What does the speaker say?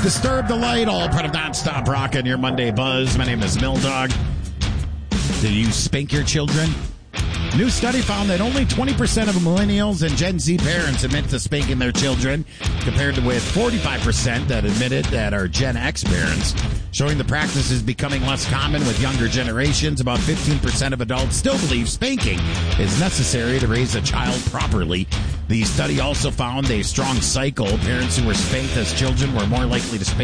Disturb the Light, all part of Nonstop Rockin' your Monday Buzz. My name is Milldog. Do you spank your children? New study found that only 20% of millennials and Gen Z parents admit to spanking their children, compared with 45% that admitted that are Gen X parents. Showing the practice is becoming less common with younger generations. About 15% of adults still believe spanking is necessary to raise a child properly. The study also found a strong cycle. Parents who were spanked as children were more likely to spank